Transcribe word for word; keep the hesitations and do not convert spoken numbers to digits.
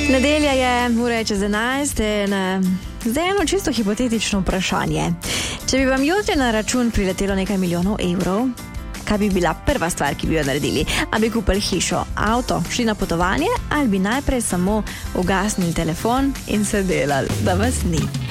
Nedelja je, ura je čez enajst in zdaj eno čisto hipotetično vprašanje. Če bi vam jutri na račun priletelo nekaj milijonov evrov, kaj bi bila prva stvar, ki bi jo naredili? A bi kupili hišo, avto, šli na potovanje ali bi najprej samo ugasnili telefon in se delali, da vas ni?